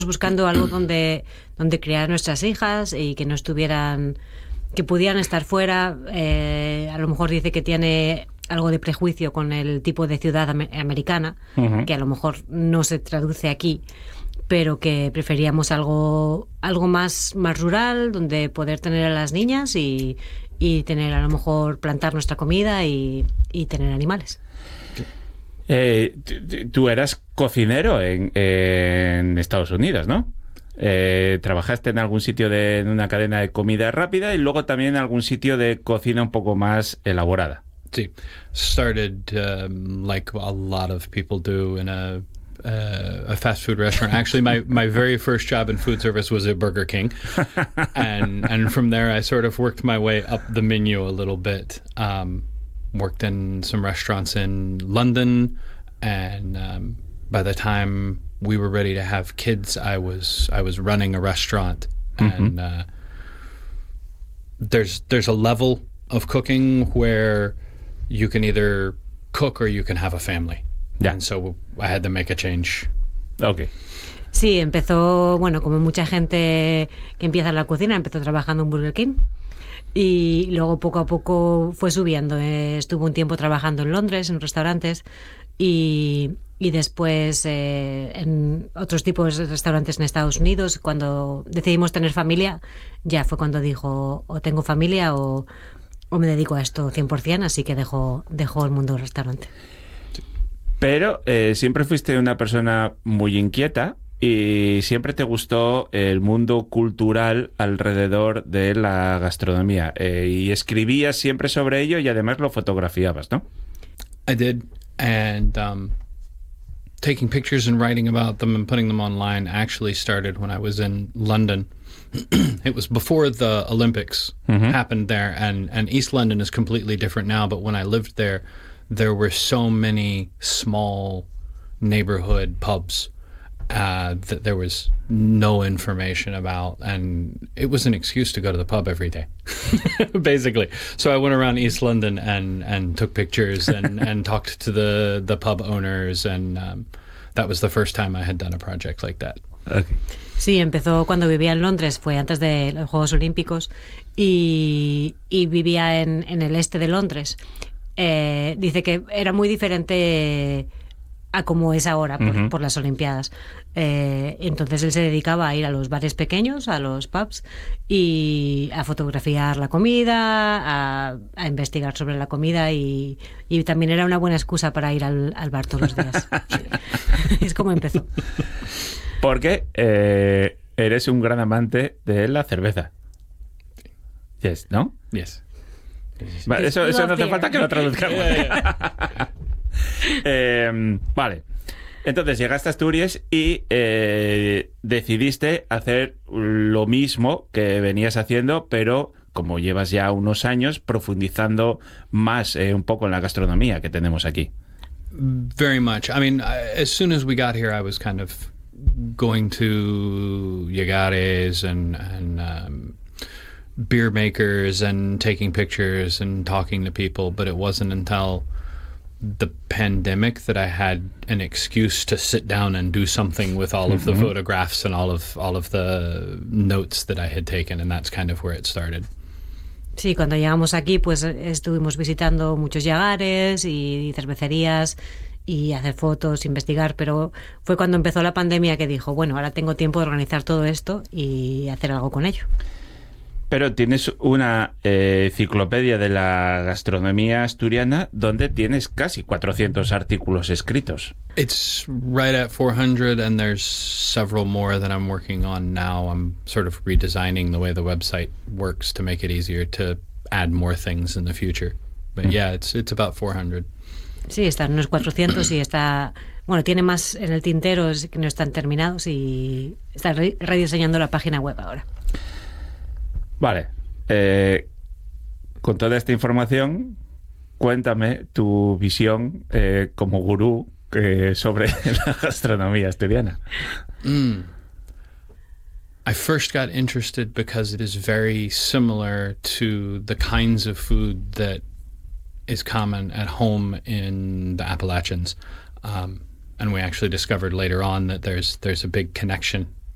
buscando algo donde criar nuestras hijas y que no estuvieran, que pudieran estar fuera. A lo mejor dice que tiene algo de prejuicio con el tipo de ciudad americana, que a lo mejor no se traduce aquí, pero que preferíamos algo más rural, donde poder tener a las niñas y tener, a lo mejor, plantar nuestra comida y tener animales. Tú eras cocinero en Estados Unidos, ¿no? Trabajaste en algún sitio en una cadena de comida rápida y luego también en algún sitio de cocina un poco más elaborada. Sí. Started like a lot of people do in a fast food restaurant. Actually, my very first job in food service was at Burger King, and from there I sort of worked my way up the menu a little bit. Worked in some restaurants in London, and by the time we were ready to have kids, I was running a restaurant, and there's a level of cooking where you can either cook or you can have a family. Yeah. And so I had to make a change. Okay. Sí, empezó, bueno, como mucha gente que empieza en la cocina, empezó trabajando en Burger King. Y luego poco a poco fue subiendo. Estuvo un tiempo trabajando en Londres, en restaurantes, y después en otros tipos de restaurantes en Estados Unidos. Cuando decidimos tener familia, ya fue cuando dijo, o tengo familia o me dedico a esto 100%, así que dejó el mundo del restaurante. Pero siempre fuiste una persona muy inquieta y siempre te gustó el mundo cultural alrededor de la gastronomía. Y escribías siempre sobre ello y además lo fotografiabas, ¿no? I did, and taking pictures and writing about them and putting them online actually started when I was in London. It was before the Olympics happened there, and East London is completely different now, but when I lived there were so many small neighborhood pubs that there was no information about, and it was an excuse to go to the pub every day, basically. So I went around East London and took pictures and talked to the pub owners, and that was the first time I had done a project like that. Okay. Sí, empezó cuando vivía en Londres, fue antes de los Juegos Olímpicos, y vivía en el este de Londres. Dice que era muy diferente a como es ahora por las Olimpiadas. Entonces él se dedicaba a ir a los bares pequeños, a los pubs, y a fotografiar la comida, a investigar sobre la comida, y también era una buena excusa para ir al bar todos los días. Es como empezó. Porque eres un gran amante de la cerveza. Yes, ¿no? Yes. Vale, eso no hace falta que lo traduzcamos. Vale. Entonces llegaste a Asturias y decidiste hacer lo mismo que venías haciendo, pero como llevas ya unos años, profundizando más un poco en la gastronomía que tenemos aquí. Very much. I mean, as soon as we got here, I was kind of going to Llegares and beer makers and taking pictures and talking to people, but it wasn't until the pandemic that I had an excuse to sit down and do something with all of the photographs and all of the notes that I had taken, and that's kind of where it started. Sí, cuando llegamos aquí, pues estuvimos visitando muchos llagares y cervecerías y hacer fotos, investigar, pero fue cuando empezó la pandemia que dijo, bueno, ahora tengo tiempo de organizar todo esto y hacer algo con ello. Pero tienes una enciclopedia de la gastronomía asturiana donde tienes casi 400 artículos escritos. It's right at 400, and there's several more that I'm working on now. I'm sort of redesigning the way the website works to make it easier to add more things in the future. But yeah, it's about 400. Sí, están unos 400 y está... Bueno, tiene más en el tintero que no están terminados y está rediseñando la página web ahora. Vale. Con toda esta información, cuéntame tu visión como gurú sobre la gastronomía asturiana. I first got interested because it is very similar to the kinds of food that is common at home in the Appalachians. And we actually discovered later on that there's a big connection